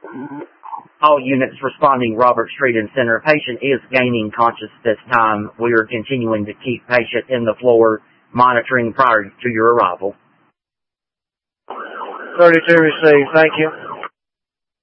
All units responding Robert Street and Center. Patient is gaining conscious this time. We are continuing to keep patient in the floor, monitoring prior to your arrival. 32 received. Thank you.